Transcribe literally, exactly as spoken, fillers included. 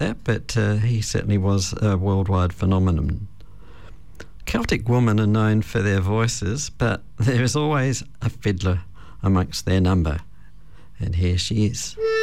that, but uh, he certainly was a worldwide phenomenon. Celtic women are known for their voices, but there is always a fiddler amongst their number, and here she is.